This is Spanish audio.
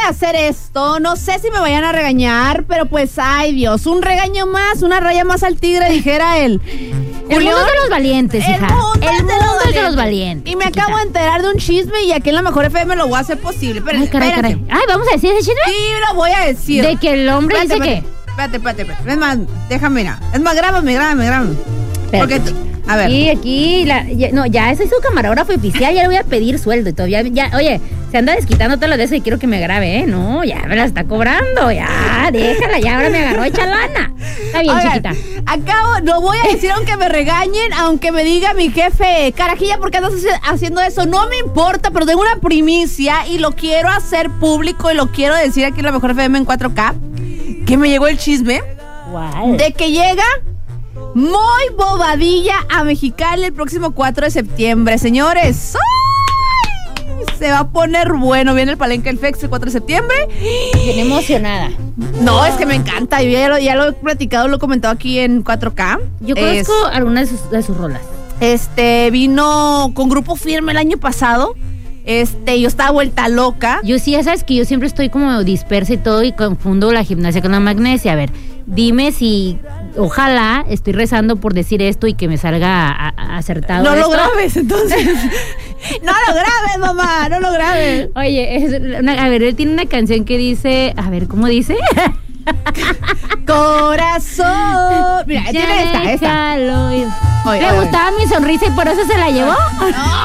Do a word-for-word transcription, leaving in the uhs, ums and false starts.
de hacer esto, no sé si me vayan a regañar, pero pues, ay Dios, un regaño más, una raya más al tigre, dijera él. El mundo es de los valientes, hija. El mundo, el es, mundo de los es de los valientes. Y me chiquita. acabo de enterar de un chisme y aquí en la Mejor F M lo voy a hacer posible. Pero, Ay, caray, espérate. caray. Ay, ¿vamos a decir ese chisme? Sí, lo voy a decir. De que el hombre Espérate, dice espérate, que... Espérate, espérate, espérate. Es más, déjame, mira. Es más, grábame, grábame, grábame. Porque, Espérate. a ver. Sí, aquí, la, ya, no, ya ese es su camarógrafo oficial, ya le voy a pedir sueldo y todavía, ya, oye, se anda desquitando todo lo de eso y quiero que me grabe, ¿eh? No, ya me la está cobrando, ya, déjala, ya ahora me agarró hecha lana. Está bien, Oigan, chiquita. acabo, lo voy a decir aunque me regañen, aunque me diga mi jefe, carajilla, ¿por qué andas haciendo eso? No me importa, pero tengo una primicia y lo quiero hacer público y lo quiero decir aquí en la Mejor F M en cuatro K, que me llegó el chisme ¿Cuál? de que llega Muy Bobadilla a Mexicali el próximo cuatro de septiembre, señores. ¡Ay! Se va a poner bueno. Viene el Palenque del Fex el cuatro de septiembre. Bien emocionada. No, es que me encanta. Yo ya lo, ya lo he platicado, lo he comentado aquí en cuatro K. Yo conozco Es- algunas de sus, de sus rolas. Este, vino con Grupo Firme el año pasado. Este, yo estaba vuelta loca. Yo sí, ya sabes que yo siempre estoy como dispersa y todo y confundo la gimnasia con la magnesia. A ver, dime si, ojalá, estoy rezando por decir esto y que me salga a- a- acertado No lo esto. grabes, entonces. No lo grabes, mamá, no lo grabes. Oye, es una- a ver, él tiene una canción que dice, a ver, ¿cómo dice? Corazón. Mira, tiene esta, esta. Déjalo ir. Oye, ¿Le oye. gustaba mi sonrisa y por eso se la llevó? No.